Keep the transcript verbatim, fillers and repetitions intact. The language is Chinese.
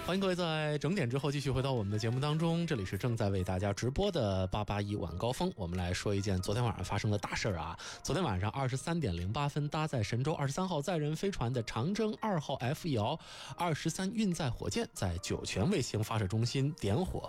欢迎各位在整点之后继续回到我们的节目当中，这里是正在为大家直播的八八一晚高峰。我们来说一件昨天晚上发生的大事啊！昨天晚上二十三点零八分，搭载神舟二十三号载人飞船的长征二号 F 遥二十三运载火箭在酒泉卫星发射中心点火